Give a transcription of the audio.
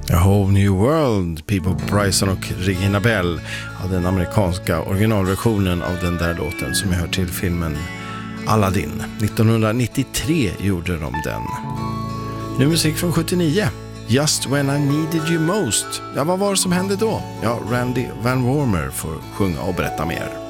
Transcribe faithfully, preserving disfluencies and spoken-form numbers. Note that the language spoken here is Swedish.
A Whole New World, People Bryson och Regina Bell, av den amerikanska originalversionen av den där låten som jag hör till filmen Aladdin. nittonhundranittiotre gjorde de den. Nu musik från sjuttionio. Just When I Needed You Most. Ja, vad var det som hände då? Ja, Randy Van Warmer får sjunga och berätta mer.